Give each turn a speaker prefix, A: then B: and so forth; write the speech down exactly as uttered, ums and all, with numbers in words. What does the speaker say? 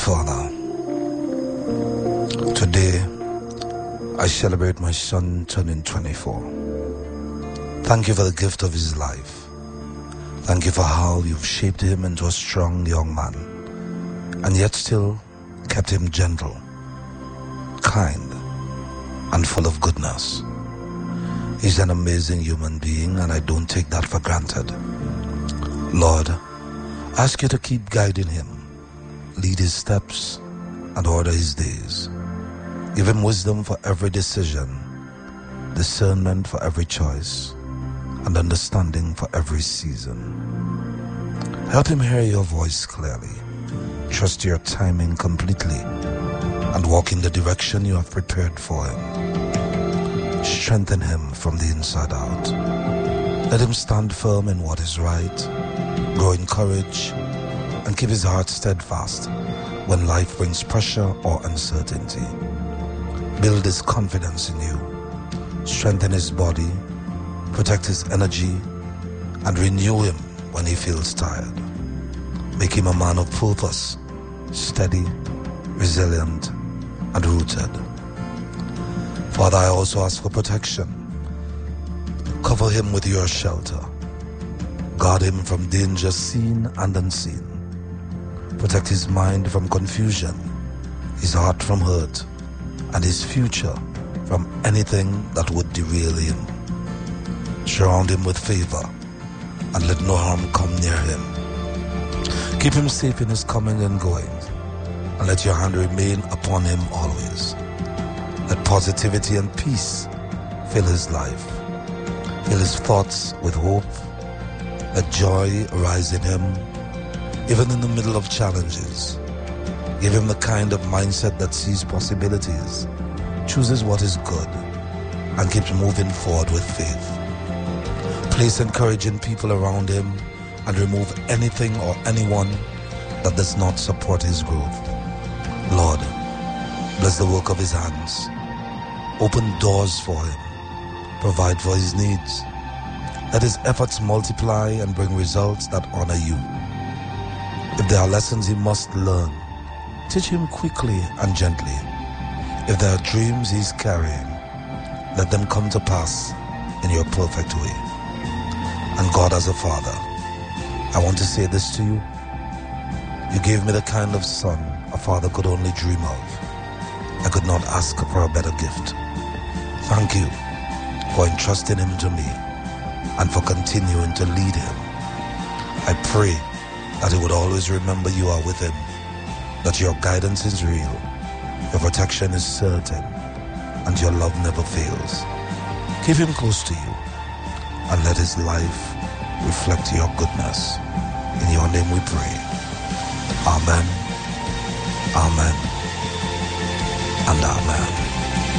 A: Father, today I celebrate my son turning twenty-four. Thank you for the gift of his life. Thank you for how you've shaped him into a strong young man, and yet still kept him gentle, kind, and full of goodness. He's an amazing human being, and I don't take that for granted. Lord, I ask you to keep guiding him, lead his steps, and order his days. Give him wisdom for every decision, discernment for every choice, and understanding for every season. Help him hear your voice clearly, trust your timing completely, and walk in the direction you have prepared for him. Strengthen him from the inside out. Let him stand firm in what is right, grow in courage, and keep his heart steadfast when life brings pressure or uncertainty. Build his confidence in you, strengthen his body, protect his energy, and renew him when he feels tired. Make him a man of purpose, steady, resilient, and rooted. Father, I also ask for protection. Cover him with your shelter. Guard him from danger seen and unseen. Protect his mind from confusion, his heart from hurt, and his future from anything that would derail him. Surround him with favor, and let no harm come near him. Keep him safe in his coming and going, and let your hand remain upon him always. Let positivity and peace fill his life. Fill his thoughts with hope. Let joy arise in him, even in the middle of challenges. Give him the kind of mindset that sees possibilities, chooses what is good, and keeps moving forward with faith. Place encouraging people around him and remove anything or anyone that does not support his growth. Lord, bless the work of his hands. Open doors for him. Provide for his needs. Let his efforts multiply and bring results that honor you. If there are lessons he must learn, teach him quickly and gently. If there are dreams he's carrying, let them come to pass in your perfect way. And God, as a father, I want to say this to you. You gave me the kind of son a father could only dream of. I could not ask for a better gift. Thank you for entrusting him to me and for continuing to lead him. I pray that he would always remember you are with him, that your guidance is real, your protection is certain, and your love never fails. Keep him close to you and let his life reflect your goodness. In your name we pray. Amen, amen, and amen.